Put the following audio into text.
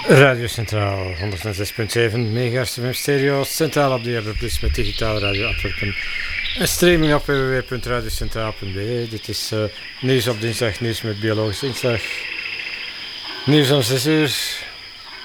Radio Centraal 106.7 MHz stereo, centraal op de Everplus met digitale radio Antwerpen. En streaming op www.radiocentraal.be. Dit is nieuws op dinsdag, nieuws met biologische inslag. Nieuws om 6 uur.